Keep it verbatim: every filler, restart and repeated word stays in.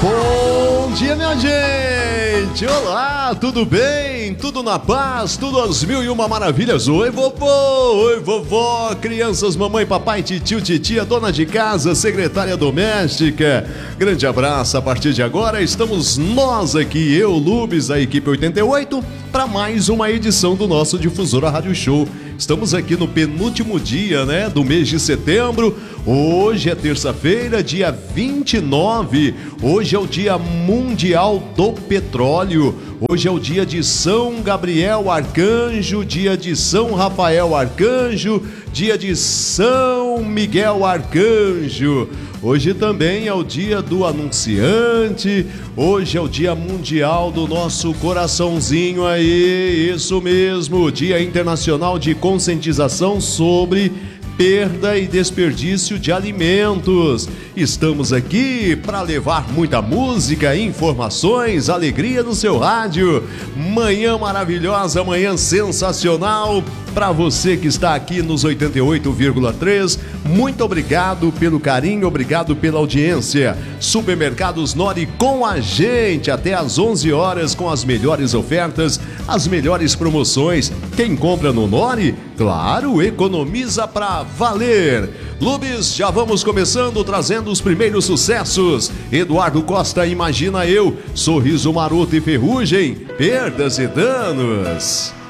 Bom dia, minha gente! Olá, tudo bem? Tudo na paz? Tudo às mil e uma maravilhas? Oi, vovô! Oi, vovó! Crianças, mamãe, papai, titio, titia, dona de casa, secretária doméstica. Grande abraço. A partir de agora estamos nós aqui, eu, Lubes, a equipe oitenta e oito, para mais uma edição do nosso Difusora Rádio Show. Estamos aqui no penúltimo dia, né, do mês de setembro. Hoje é terça-feira, dia vinte e nove. Hoje é o Dia Mundial do Petróleo. Hoje é o dia de São Gabriel Arcanjo, dia de São Rafael Arcanjo, dia de São Miguel Arcanjo. Hoje também é o dia do anunciante. Hoje é o dia mundial do nosso coraçãozinho aí, isso mesmo, Dia Internacional de Conscientização sobre perda e desperdício de alimentos. Estamos aqui para levar muita música, informações, alegria no seu rádio. Manhã maravilhosa, manhã sensacional para você que está aqui nos oitenta e oito vírgula três. Muito obrigado pelo carinho, obrigado pela audiência. Supermercados Nori com a gente até às onze horas com as melhores ofertas, as melhores promoções. Quem compra no Nori, claro, economiza pra valer. Lubes, já vamos começando trazendo os primeiros sucessos. Eduardo Costa, Imagina Eu, Sorriso Maroto e Ferrugem, Perdas e Danos.